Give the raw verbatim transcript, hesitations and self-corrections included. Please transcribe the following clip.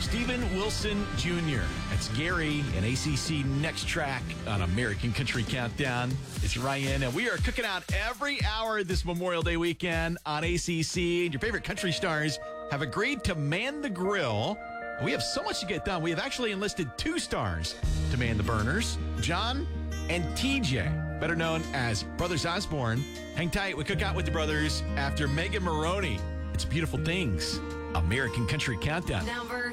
Steven Wilson Junior That's Gary and A C C Next Track on American Country Countdown. It's Ryan, and we are cooking out every hour this Memorial Day weekend on A C C. And your favorite country stars have agreed to man the grill. We have so much to get done. We have actually enlisted two stars to man the burners, John and T J, better known as Brothers Osborne. Hang tight. We cook out with the brothers after Megan Maroney. It's Beautiful Things, American Country Countdown. Number